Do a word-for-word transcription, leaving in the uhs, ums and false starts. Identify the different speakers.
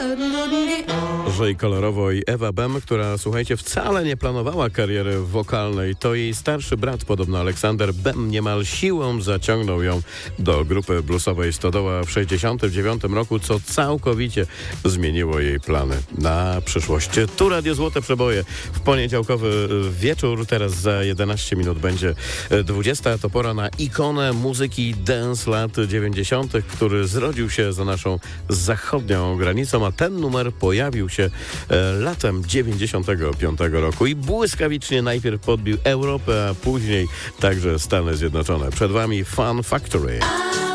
Speaker 1: Że i kolorowo i Ewa Bem, która, słuchajcie, wcale nie planowała kariery wokalnej, to jej starszy brat, podobno Aleksander Bem, niemal siłą zaciągnął ją do grupy bluesowej Stodoła w sześćdziesiątym dziewiątym roku, co całkowicie zmieniło jej plany na przyszłość. Tu Radio Złote Przeboje w poniedziałkowy wieczór, teraz za jedenaście minut będzie dwudziesta. To pora na ikonę muzyki dance lat dziewięćdziesiątych, który zrodził się za naszą zachodnią granicą, a ten numer pojawił się e, latem dziewięćdziesiątego piątego roku i błyskawicznie najpierw podbił Europę, a później także Stany Zjednoczone. Przed wami Fun Factory.